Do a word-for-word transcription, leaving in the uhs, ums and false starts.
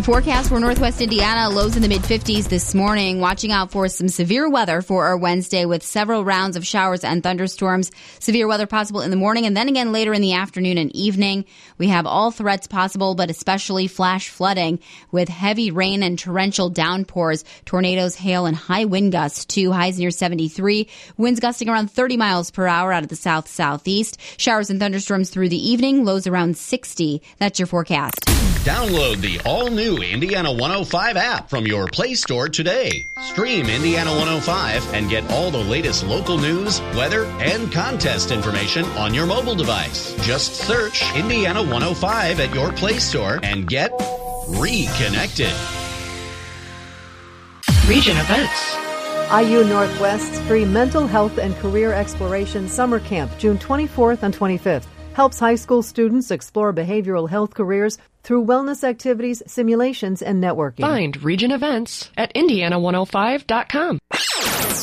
Forecast for Northwest Indiana, lows in the mid-fifties this morning. Watching out for some severe weather for our Wednesday with several rounds of showers and thunderstorms. Severe weather possible in the morning and then again later in the afternoon and evening. We have all threats possible, but especially flash flooding with heavy rain and torrential downpours, tornadoes, hail, and high wind gusts too. Highs near seventy-three. Winds gusting around thirty miles per hour out of the south-southeast. Showers and thunderstorms through the evening. Lows around sixty. That's your forecast. Download the all-new Indiana one oh five app from your Play Store today. Stream Indiana one oh five and get all the latest local news, weather, and contest information on your mobile device. Just search Indiana one oh five at your Play Store and get reconnected. Region events. I U Northwest's free Mental Health and Career Exploration Summer Camp, June twenty-fourth and twenty-fifth, helps high school students explore behavioral health careers through wellness activities, simulations, and networking. Find Region events at indiana one oh five dot com.